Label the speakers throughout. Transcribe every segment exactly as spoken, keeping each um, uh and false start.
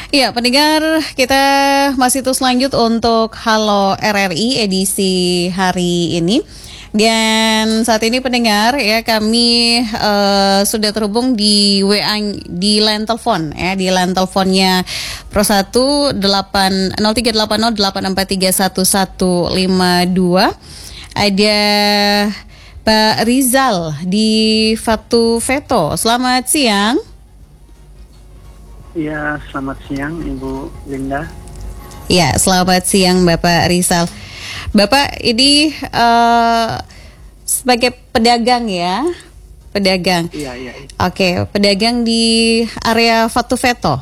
Speaker 1: Iya, pendengar, kita masih terus lanjut untuk Halo R R I edisi hari ini. Dan saat ini pendengar ya kami uh, sudah terhubung di W A di line telepon ya di line teleponnya Pro satu delapan nol tiga delapan nol delapan empat tiga satu satu lima dua. Ada Pak Rizal di Fatu Veto. Selamat siang.
Speaker 2: Ya, selamat siang Ibu Linda.
Speaker 1: Ya, selamat siang Bapak Rizal. Bapak ini uh, sebagai pedagang ya, pedagang.
Speaker 2: Iya, iya. iya.
Speaker 1: Oke, pedagang di area Fatu Veto.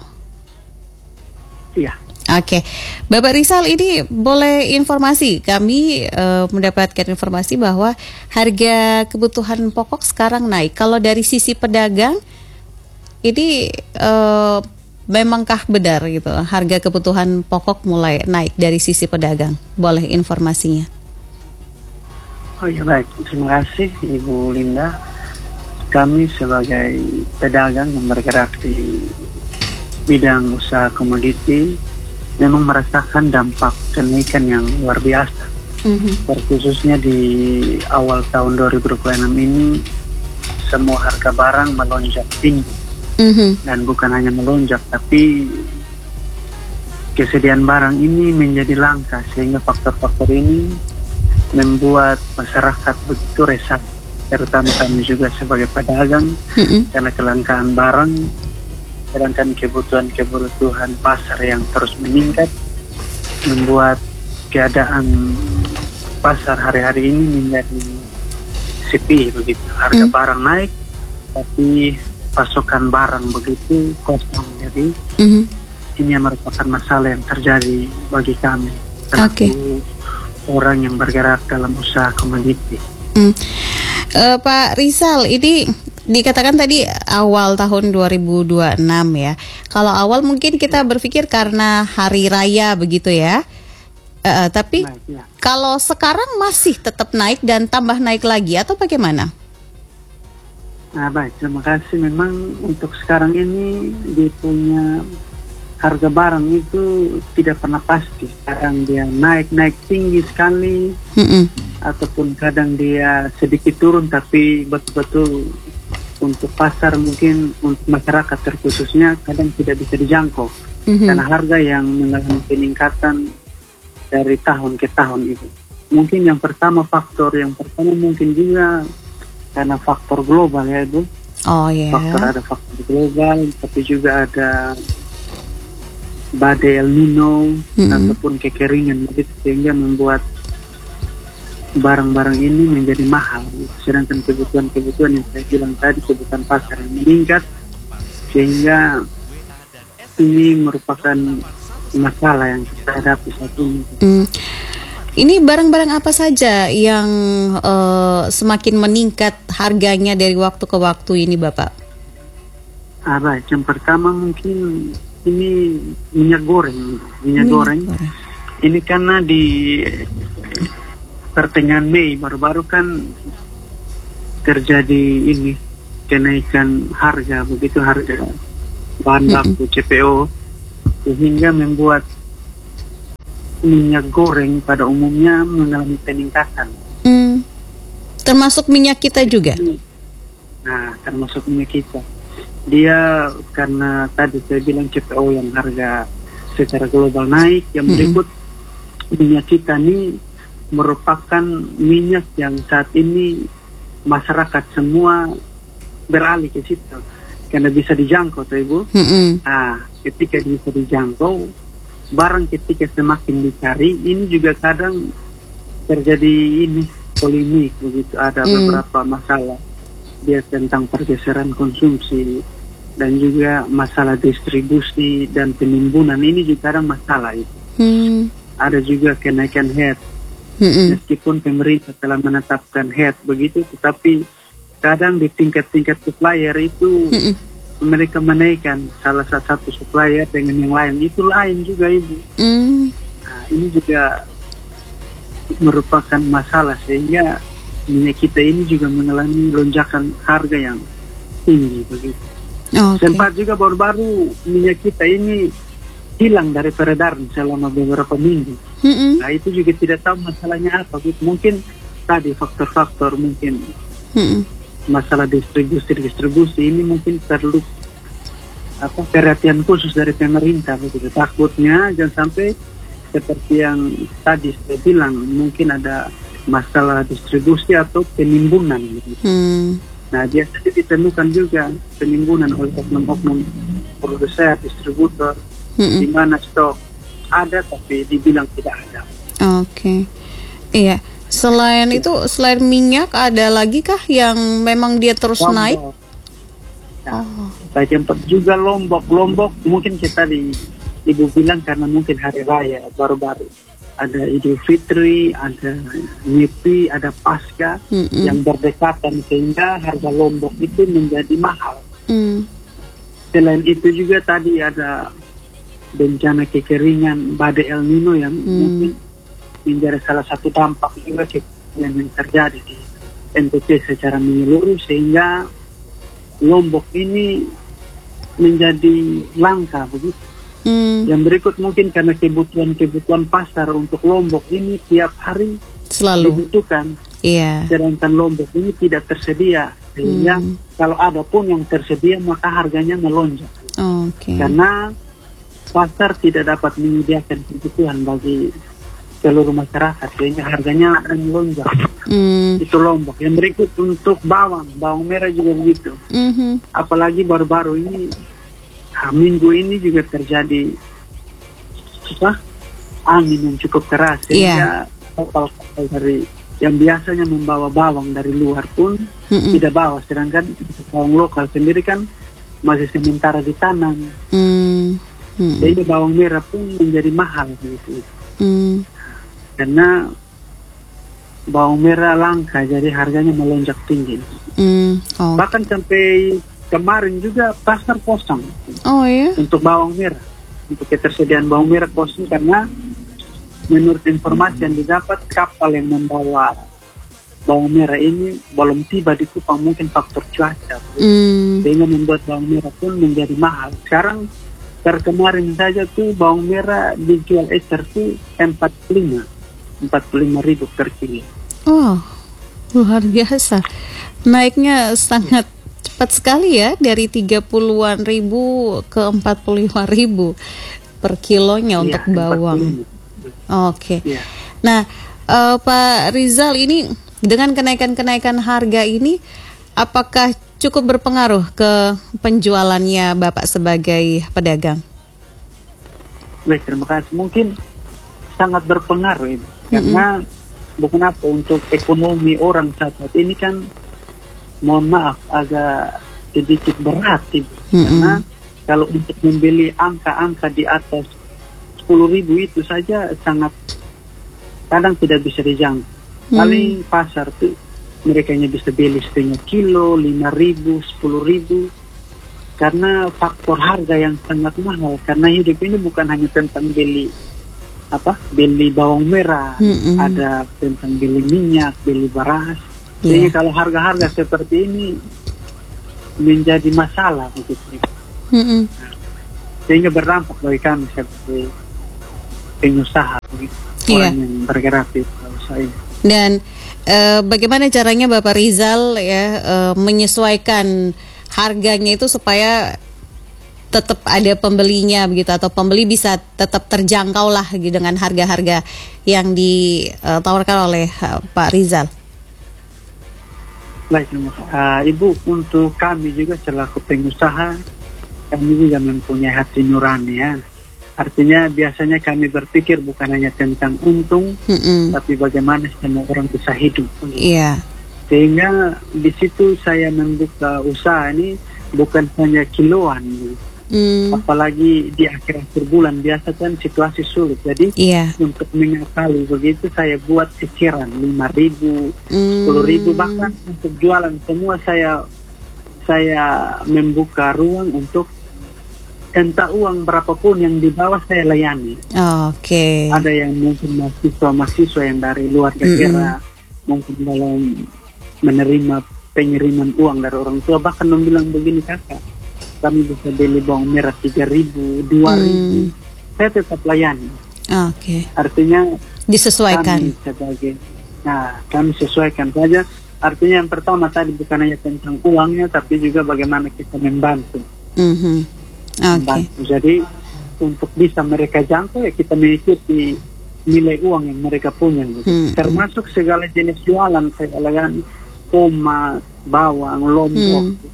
Speaker 2: Iya.
Speaker 1: Oke, Bapak Rizal ini boleh informasi, kami uh, mendapatkan informasi bahwa harga kebutuhan pokok sekarang naik. Kalau dari sisi pedagang, ini uh, memangkah benar gitu, harga kebutuhan pokok mulai naik dari sisi pedagang? Boleh informasinya?
Speaker 2: Oh ya baik, terima kasih Ibu Linda. Kami sebagai pedagang yang bergerak di bidang usaha komoditi memang merasakan dampak kenaikan yang luar biasa. Mm-hmm. Khususnya di awal tahun dua ribu dua puluh enam ini semua harga barang melonjak tinggi. Mm-hmm. Dan bukan hanya melonjak, tapi kesediaan barang ini menjadi langka, sehingga faktor-faktor ini membuat masyarakat begitu resah, terutama kami juga sebagai pedagang, mm-hmm. karena kelangkaan barang, sedangkan kebutuhan-kebutuhan pasar yang terus meningkat, membuat keadaan pasar hari-hari ini menjadi sepi begitu. Harga mm. barang naik, tapi pasokan barang begitu kosong. Jadi mm-hmm. ini merupakan masalah yang terjadi bagi kami selaku okay. orang yang bergerak dalam usaha komoditi. Mm. Uh, Pak Rizal, ini dikatakan tadi awal tahun dua ribu dua puluh enam ya. Kalau awal mungkin kita berpikir karena hari raya begitu ya. Uh, tapi naik, ya. Kalau sekarang masih tetap naik dan tambah naik lagi atau bagaimana? Nah baik, terima kasih. Memang untuk sekarang ini dia punya harga barang itu tidak pernah pasti. Kadang dia naik-naik tinggi sekali, mm-hmm. ataupun kadang dia sedikit turun, tapi betul-betul untuk pasar mungkin untuk masyarakat terkhususnya kadang tidak bisa dijangkau. Mm-hmm. Karena harga yang mengalami peningkatan dari tahun ke tahun itu. Mungkin yang pertama faktor yang pertama mungkin juga karena faktor global ya Ibu. Oh iya. Yeah. Faktor ada faktor global, tapi juga ada badai El Nino mm-hmm. ataupun kekeringan, sehingga membuat barang-barang ini menjadi mahal. Sedangkan kebutuhan-kebutuhan yang saya bilang tadi, kebutuhan pasar yang meningkat, sehingga ini merupakan masalah yang kita hadapi saat ini. Mm. Ini barang-barang apa saja yang uh, semakin meningkat harganya dari waktu ke waktu ini, Bapak? Ah, baik. Yang pertama mungkin ini minyak goreng. Minyak, minyak goreng. goreng. Ini karena di pertengahan Mei baru-baru kan terjadi ini kenaikan harga, begitu harga bahan baku mm-hmm. C P O, sehingga membuat minyak goreng pada umumnya mengalami peningkatan. Hmm. Termasuk minyak kita juga? Nah, termasuk minyak kita. Dia karena tadi saya bilang C P O yang harga secara global naik, yang berikut hmm. minyak kita ini merupakan minyak yang saat ini masyarakat semua beralih ke situ. Karena bisa dijangkau, tuh Ibu. Hmm. Nah, ketika bisa dijangkau, barang ketika semakin dicari, ini juga kadang terjadi ini polemik begitu, ada mm. beberapa masalah dia tentang pergeseran konsumsi dan juga masalah distribusi dan penimbunan, ini juga ada masalah itu. Mm. Ada juga kenaikan H E T, Mm-mm. meskipun pemerintah telah menetapkan H E T begitu, tetapi kadang di tingkat-tingkat supplier itu Mm-mm. mereka menaikkan salah satu supplier dengan yang lain, itu lain juga Ibu. Mm. Nah, ini juga merupakan masalah, sehingga minyak kita ini juga mengalami lonjakan harga yang tinggi begitu. Okay. Sempat juga baru-baru minyak kita ini hilang dari peredaran selama beberapa minggu.
Speaker 1: Mm-mm.
Speaker 2: Nah itu juga tidak tahu masalahnya apa. Gitu. Mungkin tadi faktor-faktor mungkin
Speaker 1: Mm-mm.
Speaker 2: masalah distribusi-distribusi ini mungkin perlu apa perhatian khusus dari pemerintah. Begitu. Takutnya jangan sampai seperti yang tadi saya bilang mungkin ada masalah distribusi atau penimbunan. Begitu.
Speaker 1: Mm.
Speaker 2: Nah biasanya ditemukan juga penimbunan oleh oknum-oknum produser, distributor,
Speaker 1: Mm-mm.
Speaker 2: di mana stok ada tapi dibilang tidak ada.
Speaker 1: Oke, iya. Selain itu, selain minyak, ada lagi kah yang memang dia terus naik?
Speaker 2: Lombok. Nah,
Speaker 1: Oh.
Speaker 2: saya tempat juga Lombok. Lombok mungkin kita di ibu bilang karena mungkin hari raya baru-baru. Ada Idul Fitri, ada Nyepi, ada Pasca
Speaker 1: Mm-mm.
Speaker 2: yang berdekatan sehingga harga Lombok itu menjadi mahal.
Speaker 1: Mm.
Speaker 2: Selain itu juga tadi ada bencana kekeringan badai El Nino yang
Speaker 1: Hmm.
Speaker 2: mungkin menjadi salah satu dampak juga yang terjadi di N T T secara menyeluruh sehingga Lombok ini menjadi langka begitu.
Speaker 1: Mm.
Speaker 2: Yang berikut mungkin karena kebutuhan-kebutuhan pasar untuk Lombok ini tiap hari
Speaker 1: Selalu,
Speaker 2: dibutuhkan,
Speaker 1: iya.
Speaker 2: sedangkan Lombok ini tidak tersedia sehingga
Speaker 1: Hmm.
Speaker 2: kalau ada pun yang tersedia maka harganya melonjak.
Speaker 1: Oke.
Speaker 2: Karena pasar tidak dapat menyediakan kebutuhan bagi seluruh masyarakat sehingga harganya akan melonjak.
Speaker 1: Mm.
Speaker 2: Itu Lombok. Yang berikut untuk bawang, bawang merah juga begitu.
Speaker 1: Mhm.
Speaker 2: Apalagi baru-baru ini, ah, minggu ini juga terjadi apa, angin yang cukup keras sehingga kapal-kapal dari yang biasanya membawa bawang dari luar pun
Speaker 1: Mm-mm.
Speaker 2: tidak bawa, sedangkan bawang lokal sendiri kan masih sementara ditanam.
Speaker 1: Mm. Mm.
Speaker 2: Jadi bawang merah pun menjadi mahal gitu.
Speaker 1: Mm.
Speaker 2: Karena bawang merah langka jadi harganya melonjak tinggi.
Speaker 1: Mm. Oh.
Speaker 2: Bahkan sampai kemarin juga pasar kosong
Speaker 1: Oh ya.
Speaker 2: untuk bawang merah. Untuk ketersediaan bawang merah kosong karena menurut informasi yang didapat kapal yang membawa bawang merah ini belum tiba di Kupang, mungkin faktor cuaca.
Speaker 1: Mm.
Speaker 2: Sehingga membuat bawang merah pun menjadi mahal. Sekarang per kemarin saja tuh bawang merah dijual ecer tuh empat puluh lima ribu per kilo.
Speaker 1: Oh, luar biasa. Naiknya sangat cepat sekali ya, dari tiga puluhan ribu ke empat puluh lima ribu per kilonya untuk
Speaker 2: Iya,
Speaker 1: bawang.
Speaker 2: empat puluh lima.
Speaker 1: Oke.
Speaker 2: Iya.
Speaker 1: Nah, eh, Pak Rizal, ini dengan kenaikan-kenaikan harga ini, apakah cukup berpengaruh ke penjualannya Bapak sebagai pedagang?
Speaker 2: Baik, terima kasih. Mungkin sangat berpengaruh ini. Karena bukan apa, untuk ekonomi orang saat ini kan, mohon maaf, agak sedikit berat. Ibu.
Speaker 1: Mm-mm.
Speaker 2: Karena kalau untuk membeli angka-angka di atas sepuluh ribu itu saja sangat kadang tidak bisa dijangkau.
Speaker 1: Hmm.
Speaker 2: Paling pasar tuh mereka hanya bisa beli setengah kilo, lima ribu, sepuluh ribu. Karena faktor harga yang sangat mahal. Karena hidup ini bukan hanya tentang beli apa, beli bawang merah,
Speaker 1: Mm-mm.
Speaker 2: ada tentang beli minyak, beli beras.
Speaker 1: Iya.
Speaker 2: Jadi kalau harga-harga seperti ini menjadi masalah begitu.
Speaker 1: Mm-mm.
Speaker 2: Sehingga berdampak bagi kami sebagai pengusaha,
Speaker 1: Iya.
Speaker 2: orang yang bergerak di usaha ini.
Speaker 1: Dan eh, bagaimana caranya Bapak Rizal ya eh, menyesuaikan harganya itu supaya tetap ada pembelinya begitu, atau pembeli bisa tetap terjangkau lah gitu dengan harga-harga yang ditawarkan oleh eh, Pak Rizal.
Speaker 2: Baik, uh, Ibu, untuk kami juga selaku pengusaha, kami juga mempunyai hati nurani ya. Artinya biasanya kami berpikir bukan hanya tentang untung,
Speaker 1: Mm-mm.
Speaker 2: tapi bagaimana semua orang bisa hidup.
Speaker 1: Iya.
Speaker 2: Sehingga di situ saya membuka usaha ini bukan hanya kiloan, Bu.
Speaker 1: Mm.
Speaker 2: Apalagi di akhir-akhir bulan biasa kan situasi sulit. Jadi
Speaker 1: Iya.
Speaker 2: untuk mengakali begitu saya buat cicilan lima ribu,
Speaker 1: Mm.
Speaker 2: sepuluh ribu, bahkan untuk jualan semua saya saya membuka ruang untuk entah uang berapapun yang dibawa saya layani.
Speaker 1: Oke.
Speaker 2: Ada yang mungkin mahasiswa-mahasiswa yang dari luar daerah, mungkin dalam menerima pengiriman uang dari orang tua, bahkan membilang begini, kakak, kami bisa beli bawang merah tiga ribu, dua ribu,
Speaker 1: Mm.
Speaker 2: saya tetap layani.
Speaker 1: Oke.
Speaker 2: Artinya
Speaker 1: Disesuaikan.
Speaker 2: kami sebagai, nah kami sesuaikan saja. Artinya yang pertama tadi bukan hanya tentang uangnya, tapi juga bagaimana kita membantu.
Speaker 1: Mhm. Oke.
Speaker 2: Membantu. Jadi untuk bisa mereka jangkau ya kita mengikuti nilai uang yang mereka punya. Gitu.
Speaker 1: Hmm.
Speaker 2: Termasuk segala jenis jualan, segala tomat, bawang, lombok.
Speaker 1: Hmm.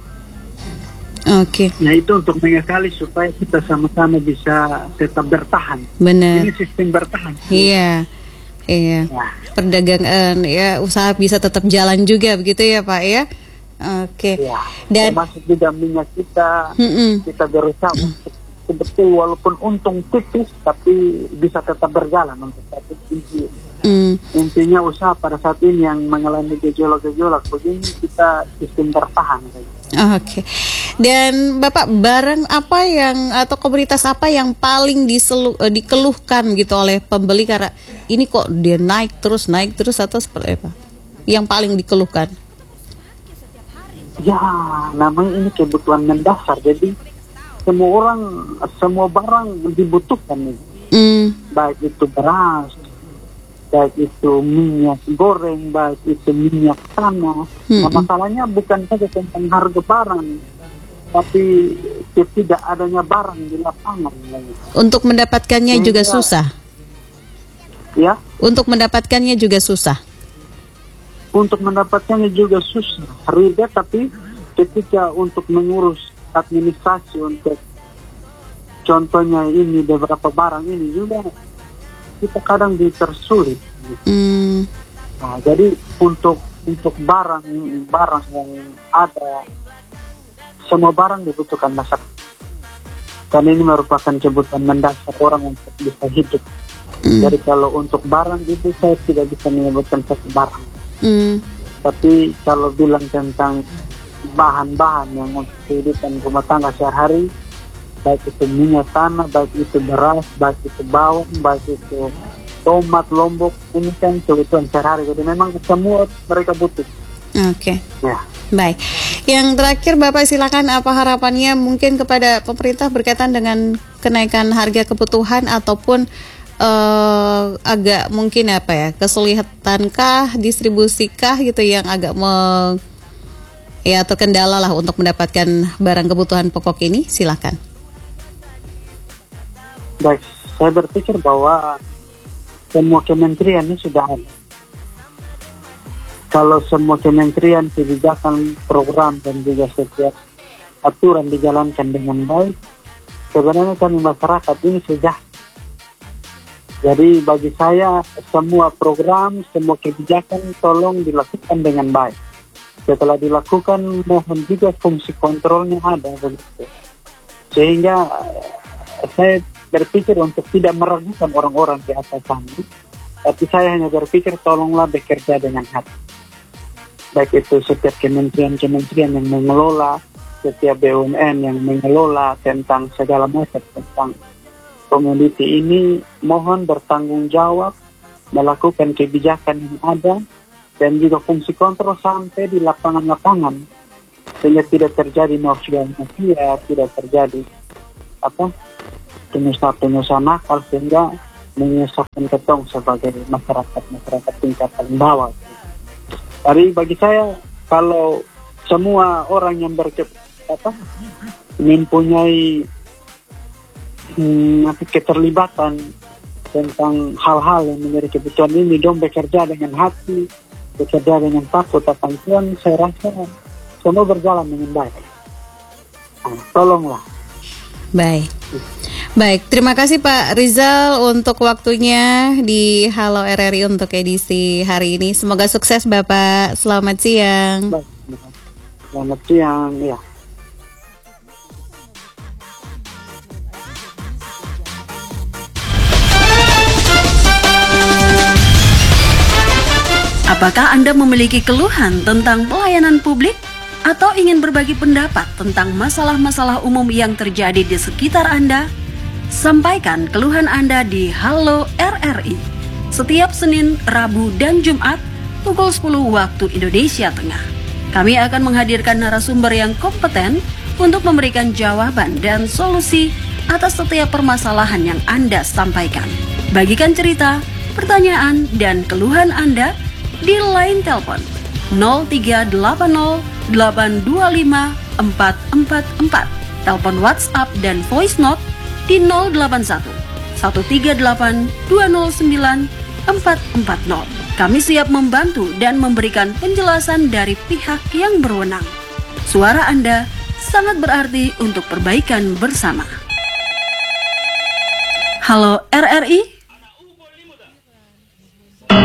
Speaker 1: Oke.
Speaker 2: Nah itu untuk mengakali supaya kita sama-sama bisa tetap bertahan.
Speaker 1: Benar.
Speaker 2: Ini sistem bertahan.
Speaker 1: Iya. Iya.
Speaker 2: Nah,
Speaker 1: Perdagangan ya, usaha bisa tetap jalan juga begitu ya, Pak ya. Oke.
Speaker 2: ya.
Speaker 1: Dan
Speaker 2: Termasuk juga minyak kita,
Speaker 1: Mm-mm.
Speaker 2: kita berusaha untuk betul walaupun untung tipis tapi bisa tetap berjalan untuk satu sisi.
Speaker 1: Mm.
Speaker 2: Intinya usaha pada saat ini yang mengalami gejolak-gejolak begini kita sistem bertahan.
Speaker 1: Oke. Dan Bapak, barang apa yang atau komoditas apa yang paling diselu, eh, dikeluhkan gitu oleh pembeli karena ini kok dia naik terus naik terus atau seperti apa? Yang paling dikeluhkan?
Speaker 2: Ya, namanya ini kebutuhan mendasar. Jadi semua orang, semua barang dibutuhkan nih.
Speaker 1: Mm.
Speaker 2: Baik itu beras, baik itu minyak goreng, baik itu minyak tanah.
Speaker 1: Mm-mm.
Speaker 2: Nah, masalahnya bukan saja tentang harga barang, tapi tidak adanya barang di lapangan.
Speaker 1: Untuk mendapatkannya
Speaker 2: Sehingga-
Speaker 1: juga susah.
Speaker 2: Ya,
Speaker 1: Untuk mendapatkannya juga susah.
Speaker 2: untuk mendapatkannya juga susah, ribet, tapi ketika untuk mengurus administrasi untuk contohnya ini beberapa barang ini juga kita kadang dipersulit.
Speaker 1: Mm.
Speaker 2: Nah, jadi untuk untuk barang barang yang ada, semua barang dibutuhkan masyarakat. Karena ini merupakan kebutuhan mendasar orang untuk bisa hidup.
Speaker 1: Mm.
Speaker 2: Jadi kalau untuk barang itu saya tidak bisa menyebutkan satu barang.
Speaker 1: Mm.
Speaker 2: Tapi kalau bilang tentang bahan-bahan yang untuk kehidupan rumah tangga sehari-hari, baik itu minyak tanah, baik itu beras, baik itu bawang, baik itu tomat, lombok, ini kan kebutuhan sehari-hari. Jadi memang semua mereka butuh.
Speaker 1: Oke.
Speaker 2: Ya.
Speaker 1: Baik. Yang terakhir Bapak silakan, apa harapannya mungkin kepada pemerintah berkaitan dengan kenaikan harga kebutuhan ataupun eh, agak mungkin apa ya, kesulitankah, distribusikah gitu yang agak me, ya atau kendala lah untuk mendapatkan barang kebutuhan pokok ini, silakan.
Speaker 2: Baik, saya berpikir bahwa semua kementerian ini sudah ada. Kalau semua kementerian, kebijakan, program, dan juga setiap aturan dijalankan dengan baik, sebenarnya kami masyarakat ini sudah. Jadi bagi saya, semua program, semua kebijakan tolong dilakukan dengan baik. Setelah dilakukan, mohon juga fungsi kontrolnya ada begitu. Sehingga saya berpikir untuk tidak meragukan orang-orang di atas sana, tapi saya hanya berpikir tolonglah bekerja dengan hati. Baik itu setiap kementerian-kementerian yang mengelola, setiap B U M N yang mengelola tentang segala macam tentang komoditi ini, mohon bertanggung jawab, melakukan kebijakan yang ada, dan juga fungsi kontrol sampai di lapangan-lapangan, sehingga tidak terjadi mafia-mafia, tidak terjadi apa pengusaha-pengusaha nakal sehingga menyusahkan ketong sebagai masyarakat-masyarakat tingkatan bawah. Jadi bagi saya, kalau semua orang yang berke apa mempunyai hmm, keterlibatan tentang hal-hal yang menjadi kebutuhan ini, dong bekerja dengan hati, bekerja dengan takut akan Tuhan, saya rasa semua berjalan dengan baik. Nah, tolonglah.
Speaker 1: Baik. Baik, terima kasih Pak Rizal untuk waktunya di Halo R R I untuk edisi hari ini. Semoga sukses Bapak. Selamat siang.
Speaker 2: Baik. Selamat siang, ya.
Speaker 3: Apakah Anda memiliki keluhan tentang pelayanan publik? Atau ingin berbagi pendapat tentang masalah-masalah umum yang terjadi di sekitar Anda? Sampaikan keluhan Anda di Halo R R I setiap Senin, Rabu, dan Jumat pukul sepuluh waktu Indonesia Tengah. Kami akan menghadirkan narasumber yang kompeten untuk memberikan jawaban dan solusi atas setiap permasalahan yang Anda sampaikan. Bagikan cerita, pertanyaan, dan keluhan Anda di line telepon nol tiga delapan nol delapan dua lima empat empat empat, telepon WhatsApp dan voice note di nol delapan satu satu tiga delapan dua nol sembilan empat empat nol. Kami siap membantu dan memberikan penjelasan dari pihak yang berwenang. Suara Anda sangat berarti untuk perbaikan bersama. Halo R R I,